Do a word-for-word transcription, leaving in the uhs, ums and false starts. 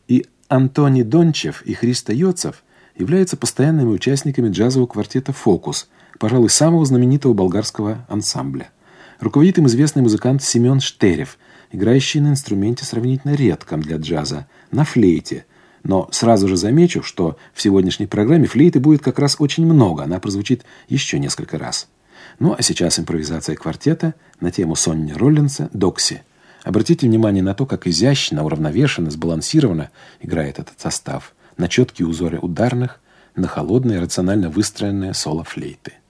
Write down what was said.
И Антони Дончев и Христо Йоцев являются постоянными участниками джазового квартета «Фокус», пожалуй, самого знаменитого болгарского ансамбля. Руководит им известный музыкант Семен Штерев, играющий на инструменте сравнительно редком для джаза, на флейте. Но сразу же замечу, что в сегодняшней программе флейты будет как раз очень много, она прозвучит еще несколько раз. Ну а сейчас импровизация квартета на тему Сонни Роллинса «Докси». Обратите внимание на то, как изящно, уравновешенно, сбалансированно играет этот состав, на четкие узоры ударных, на холодное, рационально выстроенное соло флейты.